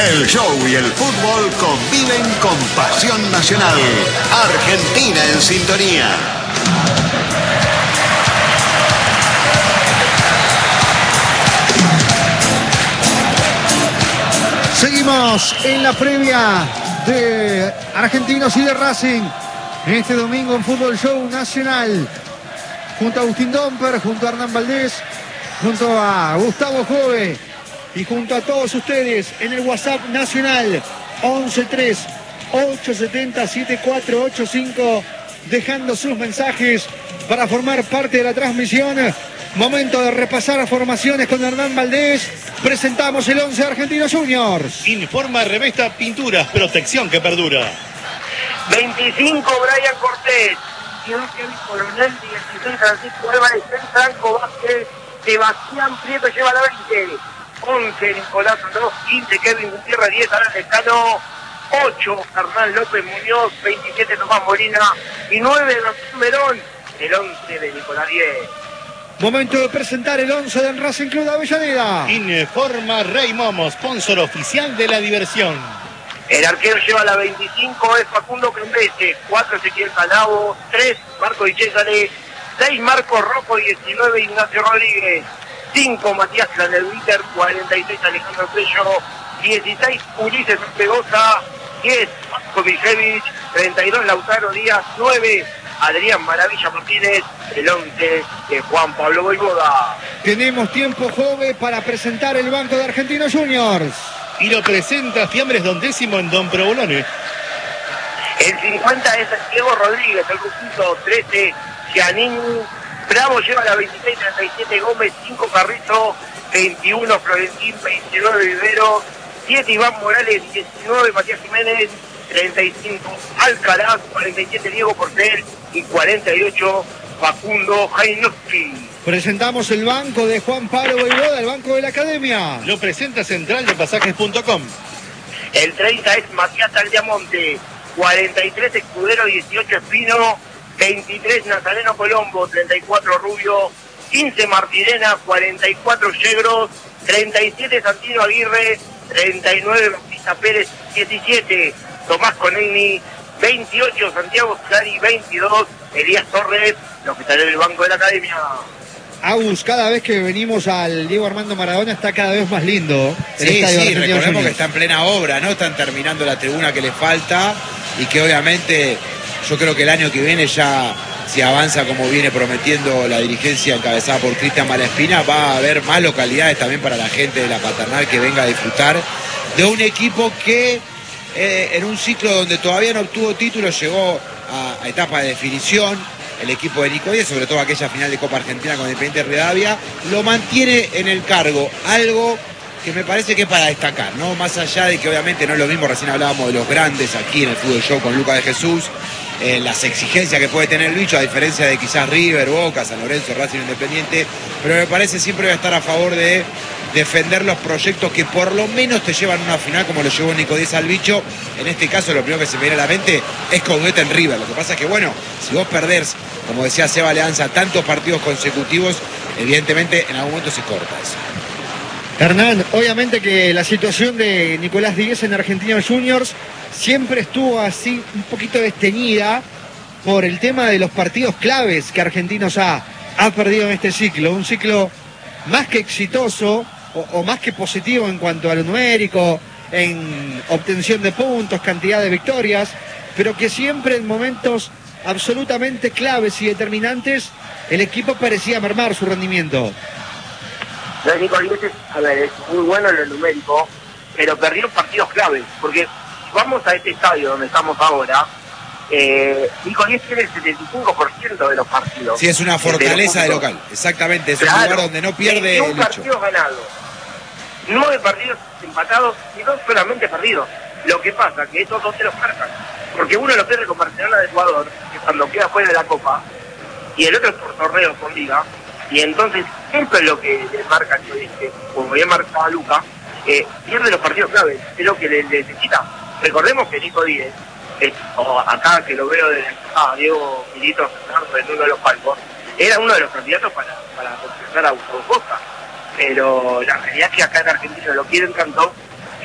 El show y el fútbol conviven con pasión nacional. Argentina en sintonía. Seguimos en la previa de Argentinos y de Racing en este domingo en Fútbol Show Nacional, junto a Agustín Domper, junto a Hernán Valdés, junto a Gustavo Jove y junto a todos ustedes en el WhatsApp nacional 11-3-870-7485, dejando sus mensajes para formar parte de la transmisión. Momento de repasar formaciones con Hernán Valdés. Presentamos el 11 de Argentinos Juniors. Informa Revesta Pinturas, protección que perdura. 25 Brian Cortés, 18 Coronel, 16 Francisco Álvarez, Franco Vázquez, Sebastián Prieto lleva la 20, 11 Nicolás Andrés, 15 Kevin Gutiérrez, 10 Alan Lescano, 8 Hernán López Muñoz, 27 Tomás Molina y 9 Martín Verón, el 11 de Nicolás 10. Momento de presentar el 11 del Racing Club de Avellaneda. Informa Rey Momo, sponsor oficial de la diversión. El arquero lleva la 25, es Facundo Cambese, 4 Ezequiel Calavo, 3 Marco Di Cesare, 6 Marco Rocco, 19 Ignacio Rodríguez, 5 Matías Cranelviter, 46 Alejandro Pello, 16 Ulises Ortegoza, 10 Marco Mijevich, 32 Lautaro Díaz, 9 Adrián Maravilla Martínez, el 11 de Juan Pablo Voivoda. Tenemos tiempo, Jove, para presentar el banco de Argentinos Juniors. Y lo presenta Fiambres Don Décimo en Don Provolone. El 50 es Diego Rodríguez, el rojito, 13 Giannini, Bravo lleva la 26, 37 Gómez, 5 Carrizo, 21 Florentín, 29 Vivero, 7 Iván Morales, 19 Matías Jiménez, 35 Alcaraz, 47 Diego Portel y 48 Facundo Jainowski. Presentamos el banco de Juan Pablo Voivoda, el banco de la Academia. Lo presenta Central de Pasajes.com. El 30 es Matías Aldiamonte, 43 Escudero, 18 Espino, 23 Nazareno Colombo, 34 Rubio, 15 Martirena, 44 Yegros, 37 Santino Aguirre, 39 Bautista Pérez, 17 Tomás Conegni, 28 Santiago Solari, 22 Elías Torres, los que están en el banco de la Academia. Agus, cada vez que venimos al Diego Armando Maradona está cada vez más lindo. Sí, recordemos que está en plena obra, ¿no? Están terminando la tribuna que le falta y que obviamente yo creo que el año que viene ya, si avanza como viene prometiendo la dirigencia encabezada por Cristian Malaspina, va a haber más localidades también para la gente de la Paternal que venga a disfrutar de un equipo que en un ciclo donde todavía no obtuvo títulos llegó a etapa de definición. El equipo de Nico Díaz, sobre todo aquella final de Copa Argentina con Independiente Rivadavia, lo mantiene en el cargo, algo que me parece que es para destacar, ¿no? Más allá de que obviamente no es lo mismo, recién hablábamos de los grandes aquí en el Fútbol Show con Lucas de Jesús, las exigencias que puede tener el bicho, a diferencia de quizás River, Boca, San Lorenzo, Racing Independiente, pero me parece siempre va a estar a favor de defender los proyectos que por lo menos te llevan a una final como lo llevó Nico Díaz al bicho. En este caso lo primero que se me viene a la mente es Coudet en River. Lo que pasa es que bueno, si vos perdés, como decía Seba Leanza, tantos partidos consecutivos, evidentemente en algún momento se corta eso. Hernán, obviamente que la situación de Nicolás Díez en Argentinos Juniors siempre estuvo así un poquito desteñida por el tema de los partidos claves que Argentinos ha perdido en este ciclo. Un ciclo más que exitoso o más que positivo en cuanto a lo numérico, en obtención de puntos, cantidad de victorias, pero que siempre en momentos absolutamente claves y determinantes el equipo parecía mermar su rendimiento. Nico Díez a ver, es muy bueno en lo numérico, pero perdió partidos claves, porque si vamos a este estadio donde estamos ahora, Nico Díez tiene el 75% de los partidos. Sí, es una fortaleza de local, exactamente, es un lugar donde no pierde 21 partidos ganados, 9 partidos empatados y 2 solamente perdidos. Lo que pasa que estos 2 se los marcan, porque uno lo pierde con Barcelona de Ecuador, que cuando queda fuera de la Copa, y el otro es por torneo, por liga, y entonces esto es lo que le marca, como bien marcaba Luca, pierde los partidos claves, es lo que le necesita. Recordemos que Nico Díez, acá que lo veo de Diego Milito en uno de los palcos, era uno de los candidatos para conquistar a Gustavo Costa, pero la realidad es que acá en Argentina lo quieren tanto